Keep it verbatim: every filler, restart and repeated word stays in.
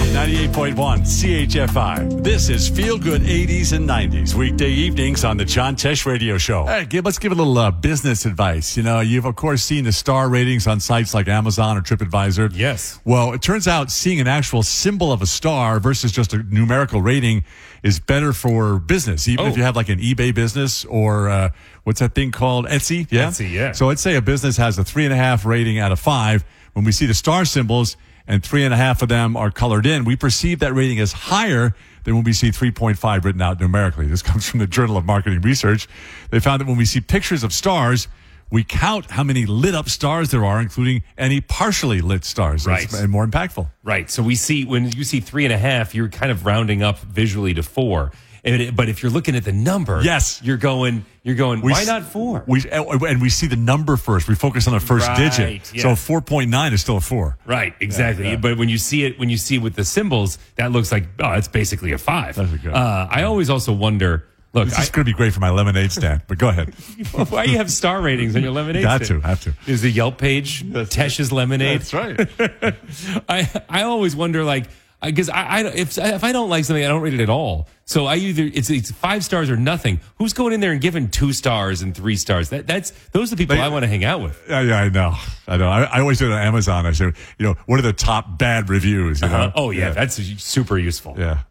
ninety-eight point one C H F I. This is Feel Good eighties and nineties, weekday evenings on the John Tesh Radio Show. Hey, give, let's give a little uh, business advice. You know, you've, of course, seen the star ratings on sites like Amazon or TripAdvisor. Yes. Well, it turns out seeing an actual symbol of a star versus just a numerical rating is better for business, even Oh. if you have like an eBay business or uh, what's that thing called? Etsy? Yeah. Etsy, yeah. So let's say a business has a three and a half rating out of five. When we see the star symbols and three and a half of them are colored in, we perceive that rating as higher than when we see three point five written out numerically. This comes from the Journal of Marketing Research. They found that when we see pictures of stars, we count how many lit up stars there are, including any partially lit stars. Right. It's more impactful. Right. So we see, when you see three and a half, you're kind of rounding up visually to four. And it, but if you're looking at the number, Yes. you're going, you're going, We why s- not four? We and we see the number first. We focus on the first Right, digit. yeah. So four point nine is still a four. Right, exactly. Yeah, yeah. But when you see it, when you see it with the symbols, that looks like, oh, it's basically a five. That's a good- Uh, I always also wonder, look, This I, is going to be great for my lemonade stand, but go ahead. why do you have star ratings on your lemonade Got stand? to, have to. Is the Yelp page Tesh's Lemonade? That's right. I I always wonder, like, because I, I if if I don't like something, I don't rate it at all. So I either it's it's five stars or nothing. Who's going in there and giving two stars and three stars? That that's those are the people They- I want to hang out with. Yeah, yeah, I know. I know. I, I always do it on Amazon. I say, you know, what are the top bad reviews? You know? Uh, oh yeah, that's super useful. Yeah.